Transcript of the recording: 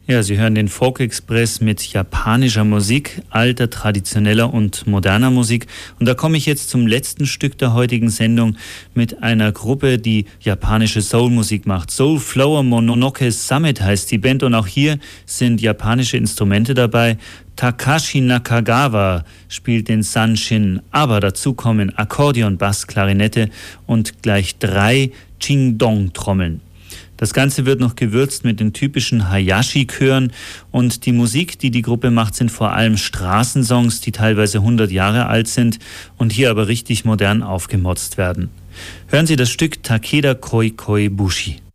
Ja, Sie hören den Folk Express mit japanischer Musik, alter, traditioneller und moderner Musik. Und da komme ich jetzt zum letzten Stück der heutigen Sendung mit einer Gruppe, die japanische Soul-Musik macht. Soul Flower Mononoke Summit heißt die Band und auch hier sind japanische Instrumente dabei. Takashi Nakagawa spielt den Sanshin, aber dazu kommen Akkordeon, Bass, Klarinette und gleich 3 Chingdong-Trommeln. Das Ganze wird noch gewürzt mit den typischen Hayashi-Chören und die Musik, die die Gruppe macht, sind vor allem Straßensongs, die teilweise 100 Jahre alt sind und hier aber richtig modern aufgemotzt werden. Hören Sie das Stück Takeda Koi Koi Bushi.